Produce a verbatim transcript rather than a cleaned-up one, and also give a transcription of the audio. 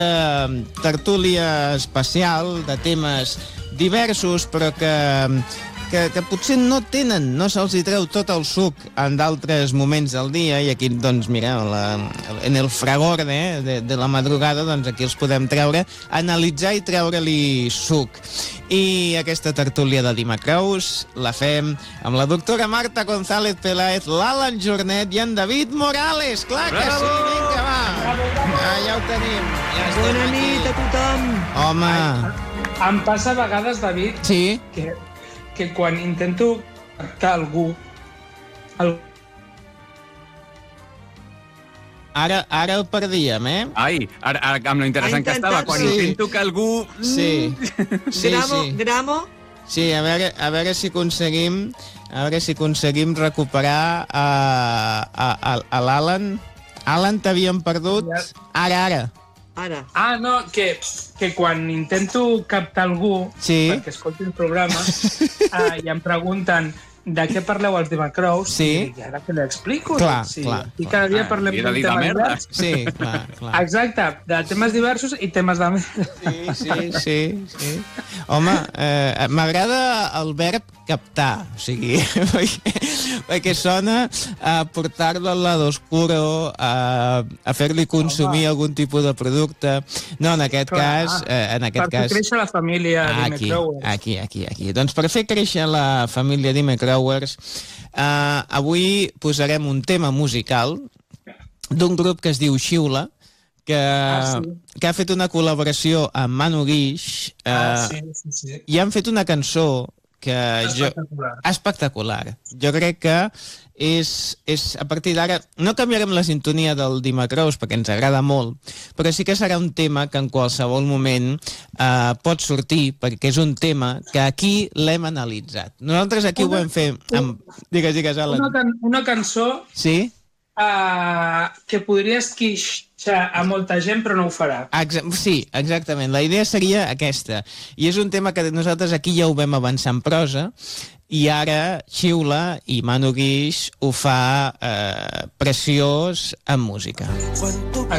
Eh, tertúlia especial de temes diversos, però que, que, que potser no tenen, no se'ls hi treu tot el suc en d'altres moments del dia, i aquí, doncs, mira, la, en el fragor de, de, de la madrugada, doncs aquí els podem treure, analitzar i treure-li suc. I aquesta tertúlia de Dimacrous la fem amb la doctora Marta González Peláez, l'Alan Jornet i en David Morales. Clar que sí, vinga, va. Ah, ja ho tenim. Ja Bona nit a tothom. Home. Em passa a vegades, David, sí? que, que quan intento captar algú... algú Ara, ara el perdíem, eh? Ai, ara, ara amb lo interessant que estava, quan sí. intento que algú... Sí. sí gramo, sí. gramo. Sí, a veure, a veure si aconseguim a veure si aconseguim recuperar a, a, a, a l'Alan. Alan, t'havíem perdut? Ara, ara. Ara. Ah, no, que, que quan intento captar algú sí. perquè escolti el programa uh, i em pregunten de què parleu als Dimacrous, sí. i dic, ara que l'explico. Clar, sí. clar. I cada dia parlem ah, d'un tema divers. Sí, clar, clar. Exacte, de temes diversos i temes de merda. Sí, sí, sí, sí. Home, eh, m'agrada el verb captar, o sigui, perquè, perquè sona a portar-lo al lado oscuro, a, a fer-li consumir Home. algun tipus de producte. No, en aquest Clar, cas... Eh, en aquest per fer cas... créixer la família aquí, Dimacrous. aquí, aquí, aquí. Doncs per fer créixer la família Dimacrous, Uh, avui posarem un tema musical d'un grup que es diu Xiula, que, ah, sí. que ha fet una col·laboració amb Manu Guix, uh, ah, sí, sí, sí. i han fet una cançó que espectacular. Jo, espectacular. Jo crec que és, és a partir d'ara, no canviarem la sintonia del Dimacrous perquè ens agrada molt, però sí que serà un tema que en qualsevol moment eh, pot sortir, perquè és un tema que aquí l'hem analitzat. Nosaltres aquí una, ho vam fer amb... Digues, digues, Alan. Una, can una cançó sí? uh, que podria esquixar a molta gent, però no ho farà. Exa sí, exactament. La idea seria aquesta. I és un tema que nosaltres aquí ja ho vam avançar en prosa, i ara Xiula i Manu Guix ho fa eh, preciós en música. Exacte.